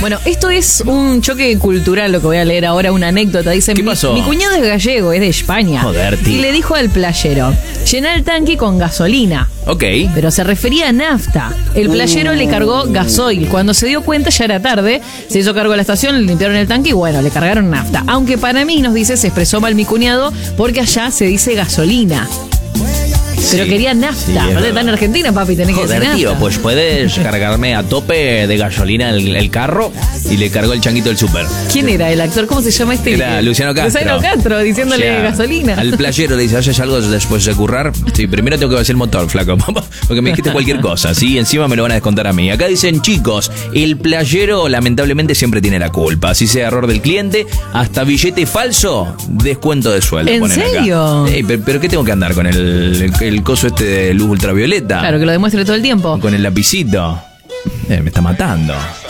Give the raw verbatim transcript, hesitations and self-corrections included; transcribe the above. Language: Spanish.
Bueno, esto es un choque cultural, lo que voy a leer ahora, una anécdota. Dice, ¿Qué mi, pasó? mi cuñado es gallego, es de España. Joder, tío. Y le dijo al playero, llená el tanque con gasolina. Ok. Pero se refería a nafta. El playero Uh. le cargó gasoil. Cuando se dio cuenta ya era tarde. Se hizo cargo de la estación, le limpiaron el tanque y bueno, le cargaron nafta. Aunque para mí, nos dice, se expresó mal mi cuñado porque allá se dice gasolina. Pero Sí, quería nafta. sí, es Aparte, verdad. está en Argentina, papi, tenés que Joder, decir tío, nafta. pues puedes cargarme a tope de gasolina el, el carro y le cargó el changuito del súper. ¿Quién era el actor? ¿Cómo se llama este? Era Luciano Castro. Luciano Castro, diciéndole O sea, gasolina. Al playero le dice, ¿haces algo después de currar? Sí, primero tengo que vaciar el motor, flaco. Porque me dijiste cualquier cosa, ¿sí? Encima me lo van a descontar a mí. Acá dicen, chicos, el playero lamentablemente siempre tiene la culpa. Así sea error del cliente, hasta billete falso, descuento de sueldo. ¿En ponen acá. serio? Ey, pero, pero ¿qué tengo que andar con el, el, el coso este de luz ultravioleta? Claro, que lo demuestre todo el tiempo. Con el lapicito. Eh, me está matando.